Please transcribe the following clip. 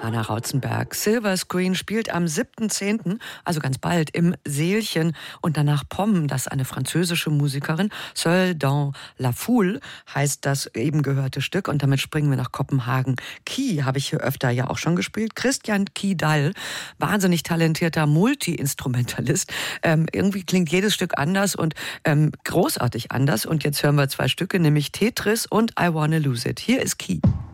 Anna Rautzenberg. Silver Screen spielt am 7.10., also ganz bald, im Seelchen und danach Pomm, das eine französische Musikerin, Seul dans la Foule, heißt das eben gehörte Stück. Und damit springen wir nach Kopenhagen. Ky habe ich hier öfter ja auch schon gespielt. Christian Kidal, wahnsinnig talentierter Multi-Instrumentalist. Irgendwie klingt jedes Stück anders und großartig anders. Und jetzt hören wir 2 Stücke, nämlich Tetris und I Wanna Lose It. Hier ist Ky.